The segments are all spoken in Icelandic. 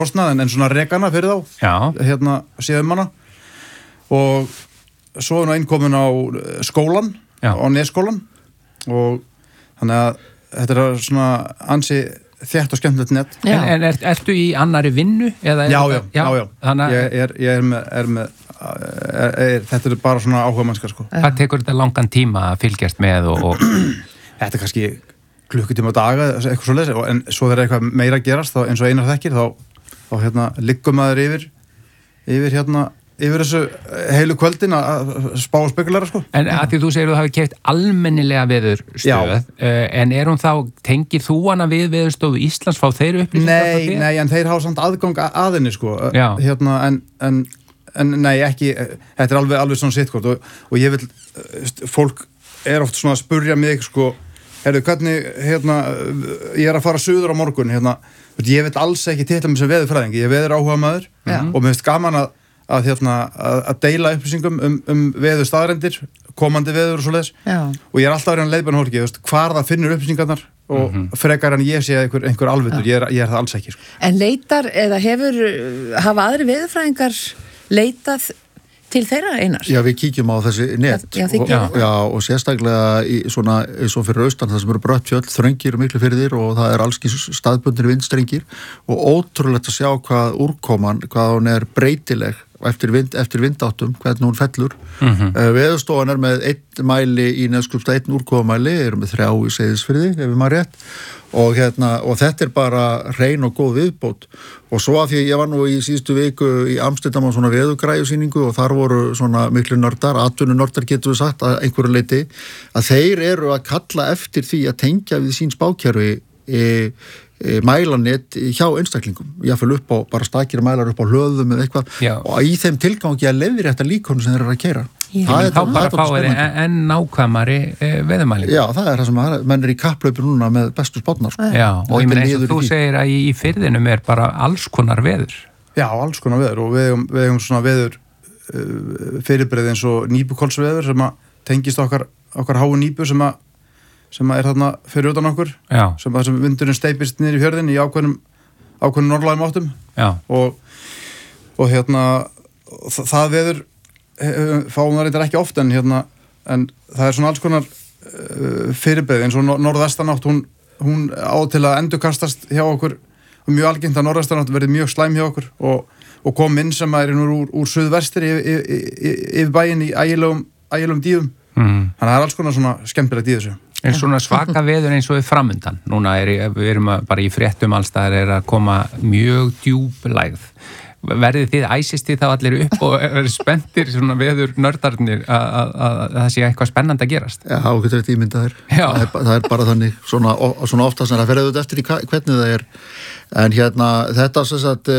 kostnað en svona rekana fyrir þá síðumanna og svo nú innkomin á skólan á netskólan og þannig að þetta svona ansi þétt og skemmtilegt net. En ertu í annari vinnu? Já. Ég er með þetta bara svona áhuga mannska sko. Hvað tekur þetta langan tíma að fylgjast með og Þetta kannski klukkutíma á daga eitthvað svoleiðis en svo þegar eitthvað meira gerast þá eins og Einar þekkir þá liggum maður yfir þessu heilu kvöldin að spá og spekulæra sko. En að því þú segir þú hafi keypt almennilega veðurstöð en hún þá, tengir þú hana við Veðurstofu Íslands, fá þeir upplýsingar? Nei, en þeir hafa samt aðgang að henni sko. En nei, ekki, þetta alveg svona sitt hvort og ég vil, fólk oft svona að spurja mig sko, hvernig, ég að fara suður á morgun, ég vil alls ekki titla mig sem veðurfræðingi, ég veður áhuga maður og mér finnst gaman að deila upplýsingum veður staðrendir, komandi veður og svoleiðis og ég alltaf verið leiðbæna hólki, hvar það finnur upplýsingarnar og frekar en ég sé einhver alvitur, ég það alls ekki sko. En leitar eða hafa aðri veðurfræðingar leitað til þeirra Einar? Já, við kíkjum á þessi net og sérstaklega svona eins og fyrir austan það sem eru brött fjöll, þröngir miklu fyrir þér og það alls staðbundnir vindstrengir og ótrúlegt að sjá hvað úrkoman, hvað hún breytileg eftir vindáttum, hvernig hún fellur. Veðurstofan með 1 mæli í Neskaupstað, 1 úrkomumæli, með 3 í Seyðisfirði, ef ég maður rétt. Og þetta bara hrein og góð viðbót. Og svo að því ég var nú í síðustu viku í Amsterdam á svona veðurgræjusýningu og þar voru svona miklu nördar, atvinnunördar getum við sagt að einhverju leyti, að þeir eru að kalla eftir því að tengja við sín spákerfi mælanett hjá einstaklingum jáfnvel upp á, bara stakir mælar upp á hlöðum eða eitthvað og í þeim tilgangi að leiðrétta líkonu sem þeir eru að keyra. Þá bara fáið enn nákvæmari veðurmælingu. Já, það það sem menn í kapplaupi núna með bestu spátnar. Sko. Já, og ég meina eins og þú segir að í firðinum bara alls konar veður. Já, alls konar veður og við eigum svona veður fyrirbrigði eins og nýbukolsveður sem að tengist okkar háu nýbu sem þarna fyrir utan okkur sem vindurinn steypist niður í fjörðin í ákveðnum norðlægum áttum og það veður fáum það reyndar ekki oft en það svona alls konar fyrirbrigði eins og norðvestanátt hún á til að endurkastast hjá okkur og mjög algengt að norðvestanátt verði mjög slæm hjá okkur og kom inn sem úr suðvestir yfir bæinn í ægilegum dýfum þannig að það alls konar svona skemmtilegt í þessu. En svona svaka veður eins og við framundan. Núna við erum bara í fréttum allstaðar að koma mjög djúp lægð. Verðið þið æsist þið þá allir upp og eru spenntir svona veður nördarnir að það sé eitthvað spennandi að gerast? Já, getur þetta ímyndaðir. Það bara þannig, svona oftast en það fer auðvitað eftir í hvernig það En þetta sem sagt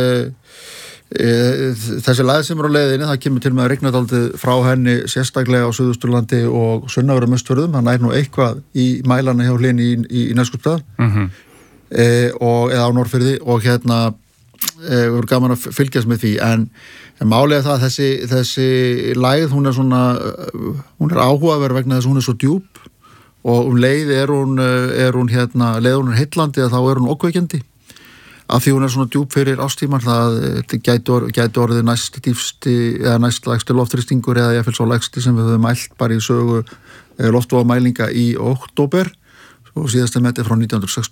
þessi lægð sem á leiðinni, það kemur til með að rigna dálítið frá henni sérstaklega á Suðausturlandi og sunnanverðum Austfjörðum, það nær nú eitthvað í mælana hjá Hlín í Neskaupstað eða á Norðfirði og við vorum gaman að fylgjast með því en málið það að þessi lægð, hún hún áhugaverð vegna þess að hún svo djúp og leið leið hún heillandi að þá hún ókveikjandi af því hún svona djúp fyrir ástímar það gæti orðið næst dýpsti eða næst lægsti loftþrýstingur eða jafnvel svo lægsti sem við höfum mælt bara í sögu loftvógamælinga í október og síðast metið frá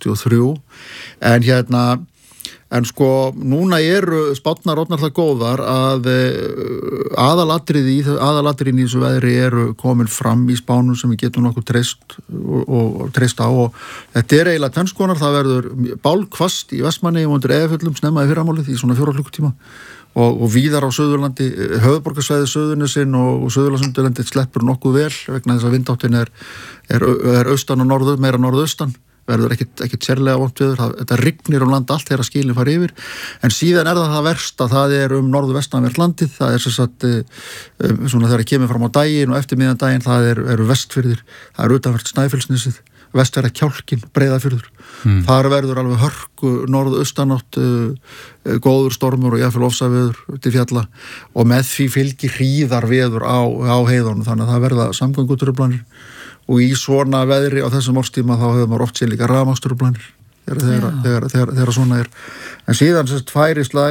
1963 en sko núna spátnar orðnar það góðar að aðalatriðin í þessu veðri komin fram í spánum sem við getum nokkuð treyst á og þetta eiginlega tvennskonar, það verður bálkvast í Vestmanni og undir Eyjafjöllum snemma í fyrramálið í svona 4 klukkutíma og víðar á Suðurlandi, höfuðborgarsvæði Suðurnesin og Suðurlandsundirlandi sleppur nokkuð vel vegna þess að vindáttin austan og meira norðaustan verður ekkert sérlega vont veður, þetta rignir land allt þegar skilin fari yfir, en síðan það versta, það norðvestanvert landið, það sem sagt svona þegar kemur fram á daginn og eftirmiðjan daginn, það eru vestfirðir, það utanvert Snæfellsnesið, vestfjara Kjálkin, Breiðafjörður, þar verður alveg hörku norðaustanátt, góður stormur og jafnvel ofsaveður til fjalla og með því fylgir hríðarveður á heiðunum, þannig að það verða samgöngutruflanir og í svona veðri á þessum árstíma þá hefur maður oft séð líka rafmagnstruflanir þegar svona er en síðan færist